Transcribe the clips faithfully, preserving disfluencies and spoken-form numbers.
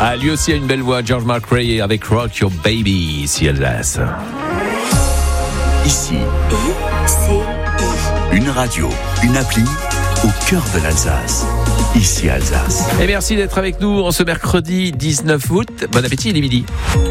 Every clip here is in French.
Ah, lui aussi a une belle voix, George McRae avec Rock Your Baby, ici Alsace. Ici, I C I. une radio, une appli au cœur de l'Alsace. Ici Alsace. Et merci d'être avec nous en ce mercredi dix-neuf août. Bon appétit, il est midi.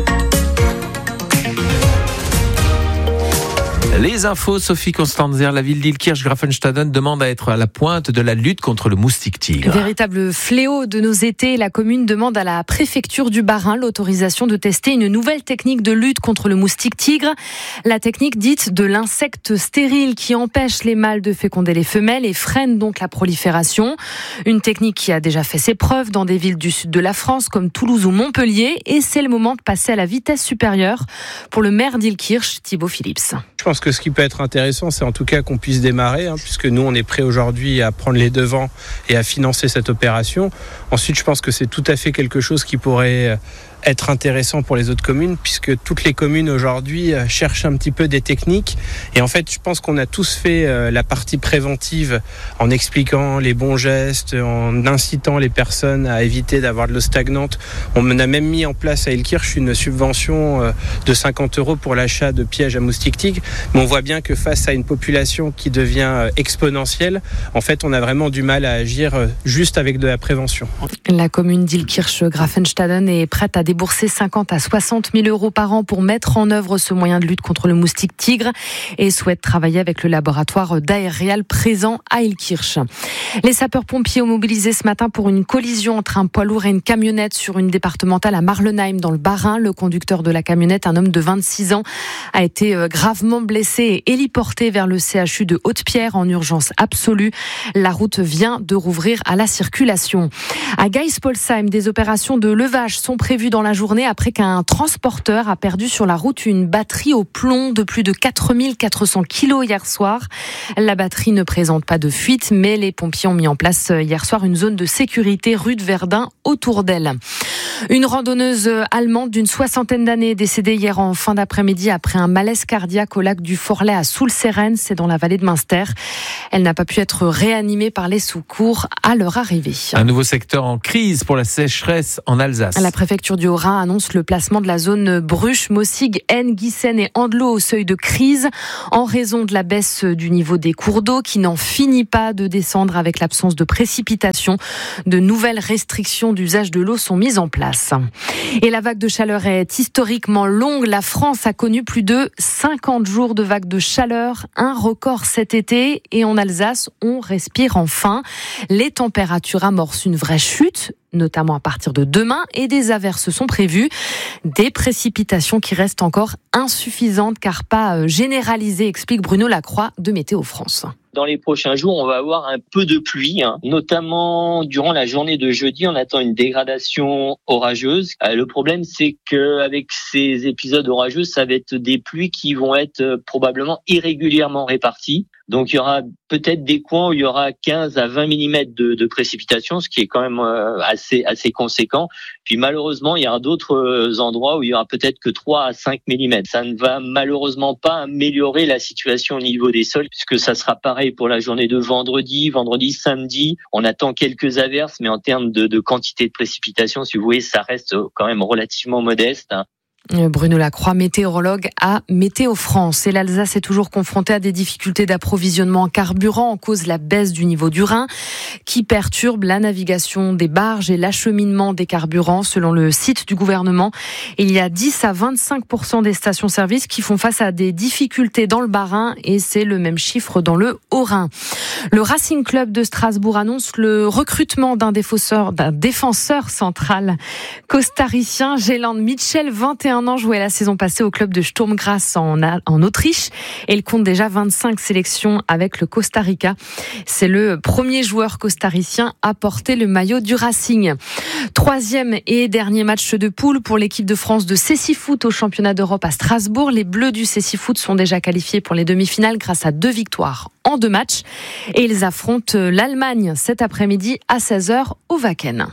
Les infos, Sophie Constanzer, la ville d'Illkirch-Grafenstaden demande à être à la pointe de la lutte contre le moustique tigre. Véritable fléau de nos étés, la commune demande à la préfecture du Bas-Rhin l'autorisation de tester une nouvelle technique de lutte contre le moustique tigre. La technique dite de l'insecte stérile qui empêche les mâles de féconder les femelles et freine donc la prolifération. Une technique qui a déjà fait ses preuves dans des villes du sud de la France comme Toulouse ou Montpellier, et c'est le moment de passer à la vitesse supérieure pour le maire d'Illkirch, Thibaut Phillips. Je pense que ce qui peut être intéressant, c'est en tout cas qu'on puisse démarrer, hein, puisque nous, on est prêts aujourd'hui à prendre les devants et à financer cette opération. Ensuite, je pense que c'est tout à fait quelque chose qui pourrait être intéressant pour les autres communes, puisque toutes les communes aujourd'hui cherchent un petit peu des techniques. Et en fait, je pense qu'on a tous fait la partie préventive en expliquant les bons gestes, en incitant les personnes à éviter d'avoir de l'eau stagnante. On a même mis en place à Illkirch une subvention de cinquante euros pour l'achat de pièges à moustiques tigres. Mais on voit bien que face à une population qui devient exponentielle, en fait, on a vraiment du mal à agir juste avec de la prévention. La commune d'Illkirch-Grafenstaden est prête à débourser cinquante à soixante mille euros par an pour mettre en œuvre ce moyen de lutte contre le moustique tigre et souhaite travailler avec le laboratoire d'Aerial présent à Illkirch. Les sapeurs-pompiers ont mobilisé ce matin pour une collision entre un poids lourd et une camionnette sur une départementale à Marlenheim dans le Bas-Rhin. Le conducteur de la camionnette, un homme de vingt-six ans, a été gravement blessé et héliporté vers le C H U de Haute-Pierre en urgence absolue. La route vient de rouvrir à la circulation. À Geispolsheim, des opérations de levage sont prévues dans la journée après qu'un transporteur a perdu sur la route une batterie au plomb de plus de quatre mille quatre cents kilos hier soir. La batterie ne présente pas de fuite, mais les pompiers ont mis en place hier soir une zone de sécurité rue de Verdun autour d'elle. Une randonneuse allemande d'une soixantaine d'années décédée hier en fin d'après-midi après un malaise cardiaque au lac du Forlet à Soulseren, c'est dans la vallée de Münster. Elle n'a pas pu être réanimée par les secours à leur arrivée. Un nouveau secteur en crise pour la sécheresse en Alsace. La préfecture du Haut-Rhin annonce le placement de la zone Bruche, Mossig, Aisne, Giessen et Andelot au seuil de crise en raison de la baisse du niveau des cours d'eau qui n'en finit pas de descendre avec l'absence de précipitations. De nouvelles restrictions d'usage de l'eau sont mises en place. Et la vague de chaleur est historiquement longue. La France a connu plus de cinquante jours de vague de chaleur, un record cet été. Et en Alsace, on respire enfin. Les températures amorcent une vraie chute, notamment à partir de demain, et des averses sont prévues. Des précipitations qui restent encore insuffisantes car pas généralisées, explique Bruno Lacroix de Météo France. Dans les prochains jours, on va avoir un peu de pluie, hein. Notamment durant la journée de jeudi, on attend une dégradation orageuse. Euh, le problème, c'est qu'avec ces épisodes orageux, ça va être des pluies qui vont être euh, probablement irrégulièrement réparties. Donc il y aura peut-être des coins où il y aura quinze à vingt millimètres de, de précipitations, ce qui est quand même euh, assez assez conséquent. Puis malheureusement, il y aura d'autres endroits où il y aura peut-être que trois à cinq millimètres. Ça ne va malheureusement pas améliorer la situation au niveau des sols, puisque ça sera pareil pour la journée de vendredi, vendredi, samedi. On attend quelques averses, mais en termes de, de quantité de précipitations, si vous voyez, ça reste quand même relativement modeste, hein. Bruno Lacroix, météorologue à Météo France. Et l'Alsace est toujours confrontée à des difficultés d'approvisionnement en carburant en cause de la baisse du niveau du Rhin qui perturbe la navigation des barges et l'acheminement des carburants. Selon le site du gouvernement, il y a dix à vingt-cinq pour cent des stations-service qui font face à des difficultés dans le Bas-Rhin et c'est le même chiffre dans le Haut-Rhin. Le Racing Club de Strasbourg annonce le recrutement d'un défenseur, d'un défenseur central costaricien, Jeland Mitchell, vingt et un ans, joué la saison passée au club de Sturm Graz en, en Autriche et il compte déjà vingt-cinq sélections avec le Costa Rica. C'est le premier joueur costaricien à porter le maillot du Racing. Troisième et dernier match de poule pour l'équipe de France de Cécifoot au championnat d'Europe à Strasbourg. Les Bleus du Cécifoot sont déjà qualifiés pour les demi-finales grâce à deux victoires en deux matchs et ils affrontent l'Allemagne cet après-midi à seize heures au Wacken.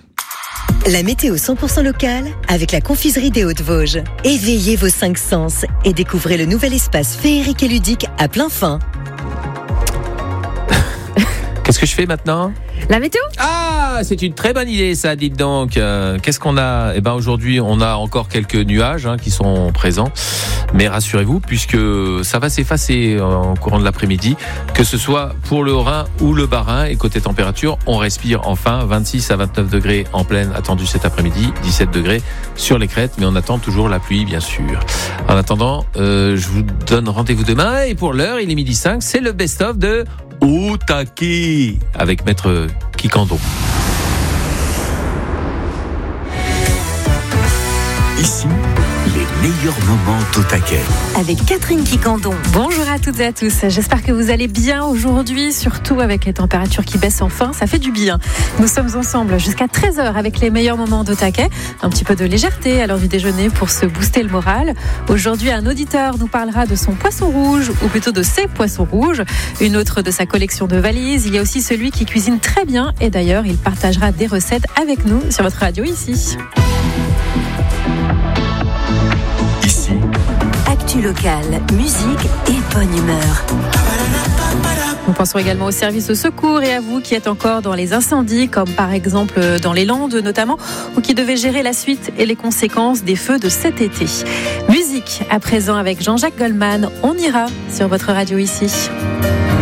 La météo cent pour cent locale avec la confiserie des Hautes-Vosges. Éveillez vos cinq sens et découvrez le nouvel espace féerique et ludique à plein fin. Qu'est-ce que je fais maintenant ? La météo ? Ah, c'est une très bonne idée ça, dites donc. Euh, qu'est-ce qu'on a ? Eh ben aujourd'hui, on a encore quelques nuages hein, qui sont présents. Mais rassurez-vous, puisque ça va s'effacer en courant de l'après-midi, que ce soit pour le Haut-Rhin ou le Bas-Rhin. Et côté température, on respire enfin vingt-six à vingt-neuf degrés en pleine attendu cet après-midi, dix-sept degrés sur les crêtes, mais on attend toujours la pluie, bien sûr. En attendant, euh, je vous donne rendez-vous demain. Et pour l'heure, il est midi cinq, c'est le best-of de Au taquet avec Maître Kikando. Ici, les meilleurs moments au taquet. Avec Catherine Kikandon. Bonjour à toutes et à tous, j'espère que vous allez bien aujourd'hui, surtout avec les températures qui baissent enfin, ça fait du bien. Nous sommes ensemble jusqu'à treize heures avec les meilleurs moments de taquet, un petit peu de légèreté à l'heure du déjeuner pour se booster le moral. Aujourd'hui, un auditeur nous parlera de son poisson rouge, ou plutôt de ses poissons rouges, une autre de sa collection de valises. Il y a aussi celui qui cuisine très bien et d'ailleurs, il partagera des recettes avec nous sur votre radio ici. Ici, Actu locale, musique et bonne humeur. Nous pensons également au service de secours et à vous qui êtes encore dans les incendies, comme par exemple dans les Landes notamment, ou qui devez gérer la suite et les conséquences des feux de cet été. Musique à présent avec Jean-Jacques Goldman. On ira sur votre radio ici.